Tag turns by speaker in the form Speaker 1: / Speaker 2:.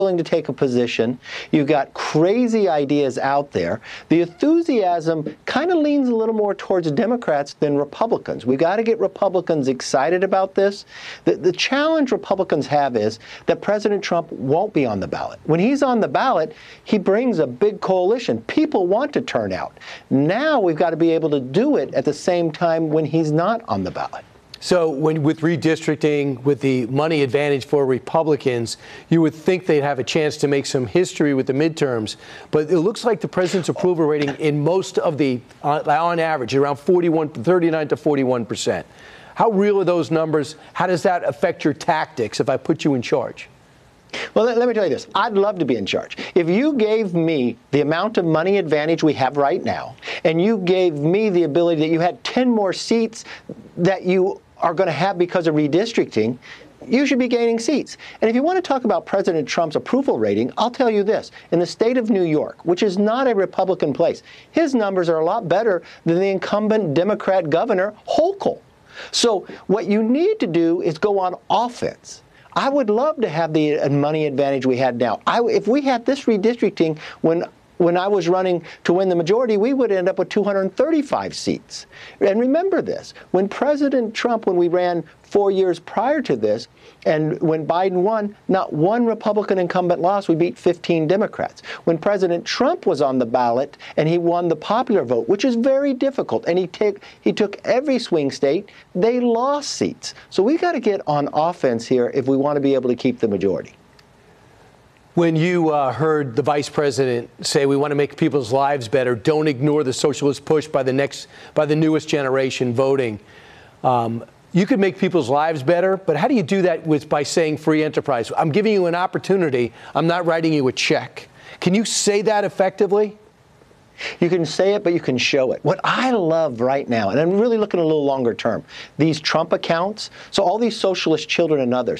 Speaker 1: willing to take a position. You've got crazy ideas out there. The enthusiasm kind of leans a little more towards Democrats than Republicans. We've got to get Republicans excited about this. The challenge Republicans have is that President Trump won't be on the ballot. When he's on the ballot, he brings a big coalition. People want to turn out. Now we've got to be able to do it at the same time when he's not on the ballot.
Speaker 2: So with redistricting, with the money advantage for Republicans, you would think they'd have a chance to make some history with the midterms. But it looks like the president's approval rating in most of the, on average, around 39 to 41%. How real are those numbers? How does that affect your tactics if I put you in charge?
Speaker 1: Well, let me tell you this. I'd love to be in charge. If you gave me the amount of money advantage we have right now, and you gave me the ability that you had 10 more seats that you are going to have because of redistricting, you should be gaining seats. And if you want to talk about President Trump's approval rating, I'll tell you this. In the state of New York, which is not a Republican place, his numbers are a lot better than the incumbent Democrat governor, Hochul. So what you need to do is go on offense. I would love to have the money advantage we had now. If we had this redistricting when I was running to win the majority, we would end up with 235 seats. And remember this, when President Trump, when we ran 4 years prior to this, and when Biden won, not one Republican incumbent lost. We beat 15 Democrats. When President Trump was on the ballot and he won the popular vote, which is very difficult, and he took every swing state, they lost seats. So we got to get on offense here if we want to be able to keep the majority.
Speaker 2: When you heard the vice president say we want to make people's lives better, don't ignore the socialist push by the newest generation voting. You could make people's lives better, but how do you do that by saying free enterprise? I'm giving you an opportunity. I'm not writing you a check. Can you say that effectively?
Speaker 1: You can say it, but you can show it. What I love right now, and I'm really looking a little longer term, these Trump accounts, so all these socialist children and others,